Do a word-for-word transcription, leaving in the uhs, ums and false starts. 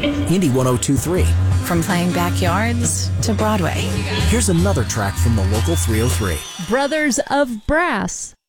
Indy one oh two point three. From playing backyards to Broadway. Here's another track from the local three oh three. Brothers of Brass.